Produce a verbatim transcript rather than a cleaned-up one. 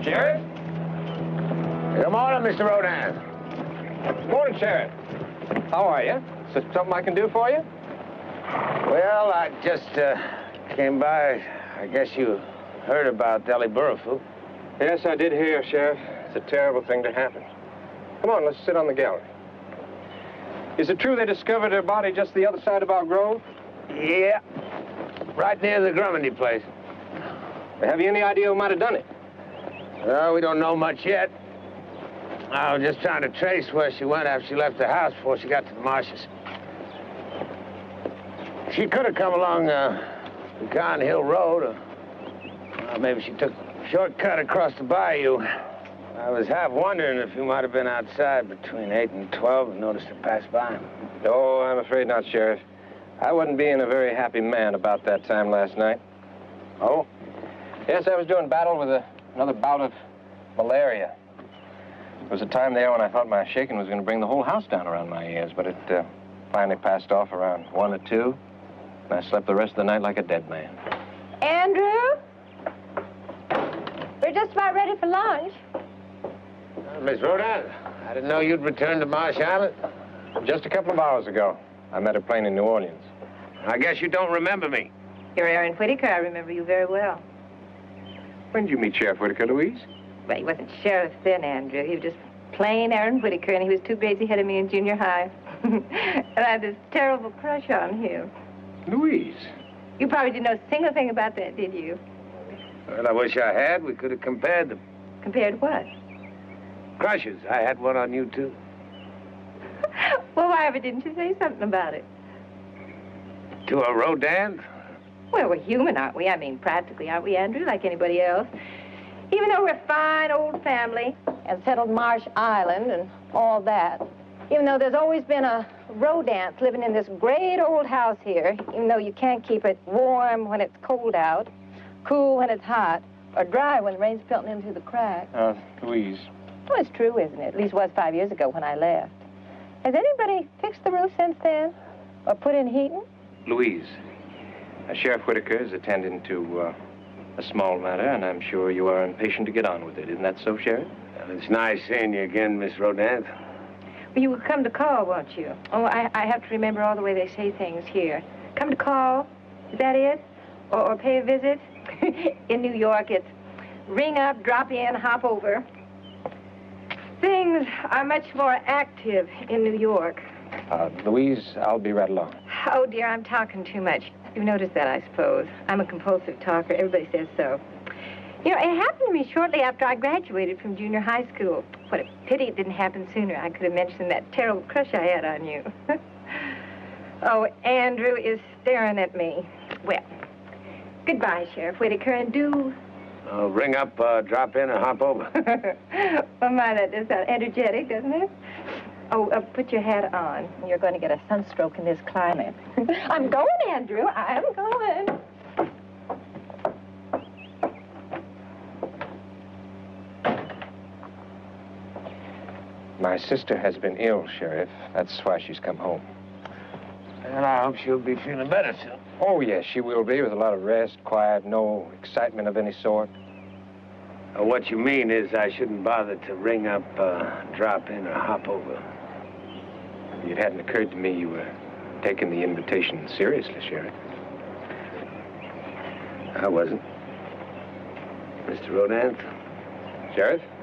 Sheriff? Good morning, Mister Rodan. Good morning, Sheriff. How are you? Is there something I can do for you? Well, I just uh, came by. I guess you heard about Ellie Burrifoot. Yes, I did hear, Sheriff. It's a terrible thing to happen. Come on, let's sit on the gallery. Is it true they discovered her body just the other side of our grove? Yeah. Right near the Grummandy place. Have you any idea who might have done it? Well, we don't know much yet. I was just trying to trace where she went after she left the house before she got to the marshes. She could have come along uh, Pecan Hill Road, or uh, maybe she took a shortcut across the bayou. I was half wondering if you might have been outside between eight and twelve and noticed her pass by. Oh, I'm afraid not, Sheriff. I wasn't being a very happy man about that time last night. Oh? Yes, I was doing battle with a, another bout of malaria. There was a time there when I thought my shaking was going to bring the whole house down around my ears, but it uh, finally passed off around one or two, and I slept the rest of the night like a dead man. Andrew? We're just about ready for lunch. Uh, Miss Rodan, I didn't know you'd returned to Marsh Island. Just a couple of hours ago, I met a plane in New Orleans. I guess you don't remember me. You're Aaron Whitaker. I remember you very well. When did you meet Sheriff Whitaker, Louise? Well, he wasn't sheriff then, Andrew. He was just plain Aaron Whitaker, and he was two grades ahead of me in junior high. And I had this terrible crush on him. Louise? You probably didn't know a single thing about that, did you? Well, I wish I had. We could have compared them. Compared what? Crushes. I had one on you, too. Well, why ever didn't you say something about it? To a Rodan? Well, we're human, aren't we? I mean, practically, aren't we, Andrew, like anybody else? Even though we're a fine old family and settled Marsh Island and all that, even though there's always been a rodance living in this great old house here, even though you can't keep it warm when it's cold out, cool when it's hot, or dry when the rain's pelting in through the cracks. Uh, Louise. Well, it's true, isn't it? At least it was five years ago when I left. Has anybody fixed the roof since then? Or put in heating? Louise, uh, Sheriff Whitaker is attending to uh, a small matter, and I'm sure you are impatient to get on with it. Isn't that so, Sheriff? Well, it's nice seeing you again, Miss Rodan. Well, you will come to call, won't you? Oh, I, I have to remember all the way they say things here. Come to call, is that it? Or, or pay a visit? In New York, it's ring up, drop in, hop over. Things are much more active in New York. Uh, Louise, I'll be right along. Oh, dear, I'm talking too much. You've noticed that, I suppose. I'm a compulsive talker. Everybody says so. You know, it happened to me shortly after I graduated from junior high school. What a pity it didn't happen sooner. I could have mentioned that terrible crush I had on you. Oh, Andrew is staring at me. Well, goodbye, Sheriff Whitaker, and do... Uh, ring up, uh, drop in, and hop over. Well, my, that does sound energetic, doesn't it? Oh, uh, put your hat on. You're going to get a sunstroke in this climate. I'm going, Andrew. I'm going. My sister has been ill, Sheriff. That's why she's come home. And I hope she'll be feeling better soon. Oh, yes, she will be, with a lot of rest, quiet, no excitement of any sort. Uh, what you mean is I shouldn't bother to ring up, uh, drop in, or hop over. It hadn't occurred to me you were taking the invitation seriously, Sheriff. I wasn't. Mister Rodan? Sheriff?